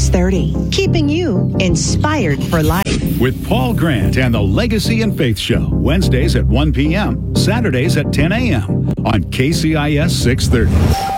630, keeping you inspired for life. With Paul Grant and the Legacy and Faith Show, Wednesdays at 1 p.m., Saturdays at 10 a.m. on KCIS 630.